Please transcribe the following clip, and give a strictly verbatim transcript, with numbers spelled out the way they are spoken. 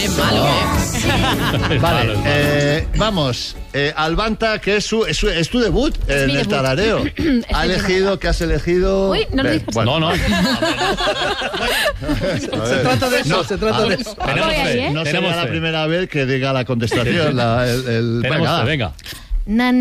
Es malo, ¿eh? Vale, eh, vamos. Eh, Albanta, que es, su, es, su, es tu debut Es en mi el debut. tarareo. Ha elegido, ¿qué has elegido? Uy, no lo Ven, digas. bueno. No, no. Se trata de eso, se trata de eso. Tenemos Voy ahí, fe, ¿eh? No tenemos sería la fe. primera vez que diga la contestación. La, el, el, Tenemos venga, fe, venga. Na,